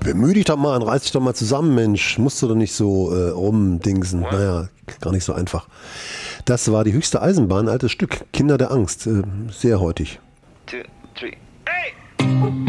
bemühe dich doch mal und reiß dich doch mal zusammen, Mensch. Musst du doch nicht so rumdingsen. Naja, gar nicht so einfach. Das war die höchste Eisenbahn, altes Stück. Kinder der Angst. Sehr heutig. 2, 3, hey!